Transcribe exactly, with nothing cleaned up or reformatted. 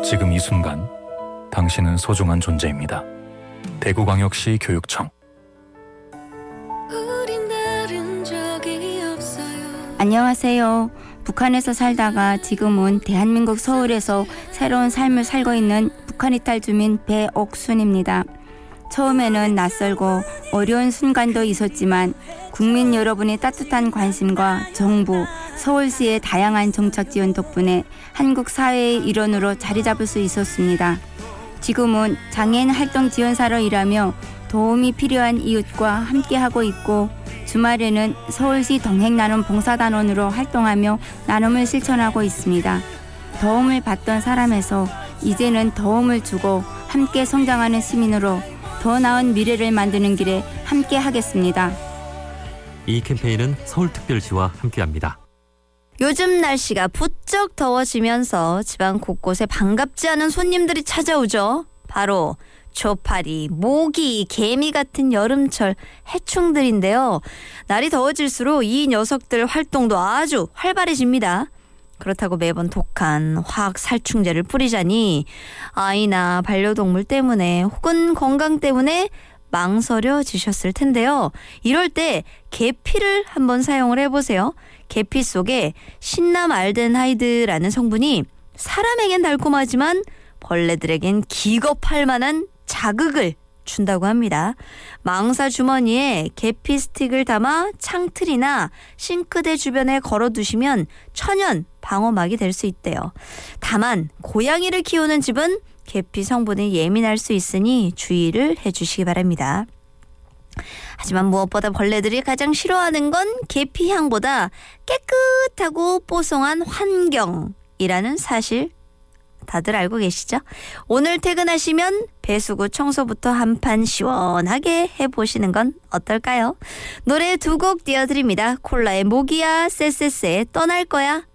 지금 이 순간 당신은 소중한 존재입니다. 대구광역시 교육청. 안녕하세요. 북한에서 살다가 지금은 대한민국 서울에서 새로운 삶을 살고 있는 북한 이탈 주민 배옥순입니다. 처음에는 낯설고 어려운 순간도 있었지만 국민 여러분의 따뜻한 관심과 정부, 서울시의 다양한 정책 지원 덕분에 한국 사회의 일원으로 자리 잡을 수 있었습니다. 지금은 장애인 활동 지원사로 일하며 도움이 필요한 이웃과 함께하고 있고 주말에는 서울시 동행나눔 봉사단원으로 활동하며 나눔을 실천하고 있습니다. 도움을 받던 사람에서 이제는 도움을 주고 함께 성장하는 시민으로 더 나은 미래를 만드는 길에 함께 하겠습니다. 이 캠페인은 서울특별시와 함께합니다. 요즘 날씨가 부쩍 더워지면서 지방 곳곳에 반갑지 않은 손님들이 찾아오죠. 바로 초파리, 모기, 개미 같은 여름철 해충들인데요. 날이 더워질수록 이 녀석들 활동도 아주 활발해집니다. 그렇다고 매번 독한 화학 살충제를 뿌리자니 아이나 반려동물 때문에 혹은 건강 때문에 망설여지셨을 텐데요. 이럴 때 계피를 한번 사용을 해보세요. 계피 속에 신남알덴하이드라는 성분이 사람에겐 달콤하지만 벌레들에겐 기겁할 만한 자극을 준다고 합니다. 망사 주머니에 계피 스틱을 담아 창틀이나 싱크대 주변에 걸어두시면 천연 방어막이 될 수 있대요. 다만 고양이를 키우는 집은 계피 성분에 예민할 수 있으니 주의를 해주시기 바랍니다. 하지만 무엇보다 벌레들이 가장 싫어하는 건 계피 향보다 깨끗하고 뽀송한 환경이라는 사실 다들 알고 계시죠? 오늘 퇴근하시면 배수구 청소부터 한판 시원하게 해보시는 건 어떨까요? 노래 두 곡 띄워드립니다. 콜라의 모기야, 쎄쎄쎄 떠날 거야.